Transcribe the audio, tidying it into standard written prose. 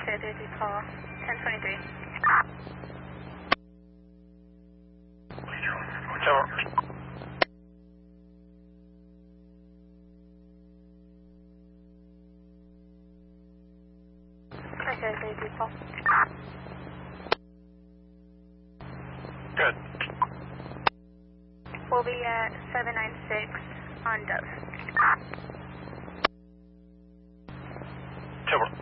Okay, there's your call. 1023. Okay, there's your call. Good. We'll be at 796 on Dove. Tower.